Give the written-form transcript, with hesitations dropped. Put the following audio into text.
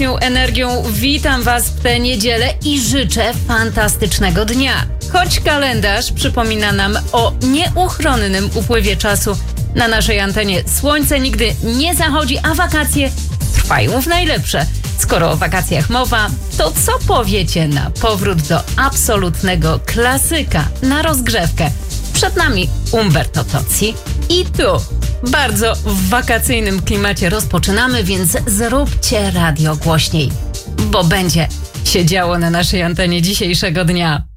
energią witam Was w tę niedzielę i życzę fantastycznego dnia. Choć kalendarz przypomina nam o nieuchronnym upływie czasu, na naszej antenie słońce nigdy nie zachodzi, a wakacje trwają w najlepsze. Skoro o wakacjach mowa, to co powiecie na powrót do absolutnego klasyka na rozgrzewkę? Przed nami Umberto Tozzi i tu bardzo w wakacyjnym klimacie rozpoczynamy, więc zróbcie radio głośniej, bo będzie się działo na naszej antenie dzisiejszego dnia.